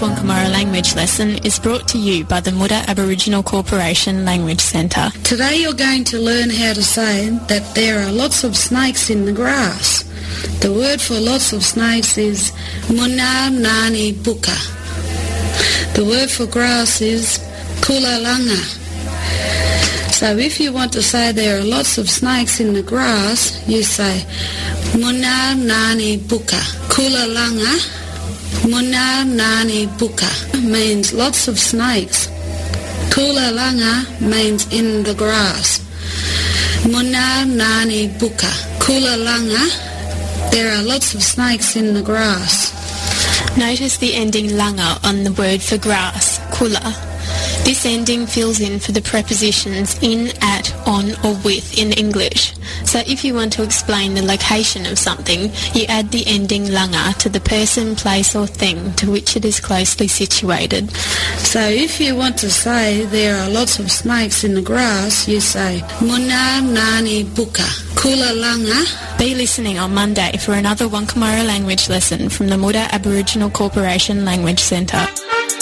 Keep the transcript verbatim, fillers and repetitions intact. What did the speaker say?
Wankamara language lesson is brought to you by the Muda Aboriginal Corporation Language Centre. Today you're going to learn how to say that there are lots of snakes in the grass. The word for lots of snakes is Muna Nani Buka. The word for grass is Kulalanga. So if you want to say there are lots of snakes in the grass, you say Muna Nani Buka. Kulalanga, Muna Nani Buka means lots of snakes. Kulalanga means in the grass. Muna Nani Buka. Kulalanga, there are lots of snakes in the grass. Notice the ending langa on the word for grass, kula. This ending fills in for the prepositions in, at, on or with in English. So if you want to explain the location of something, you add the ending langa to the person, place or thing to which it is closely situated. So if you want to say there are lots of snakes in the grass, you say Muna Nani Buka. Kula langa. Be listening on Monday for another Wankamara language lesson from the Muda Aboriginal Corporation Language Centre.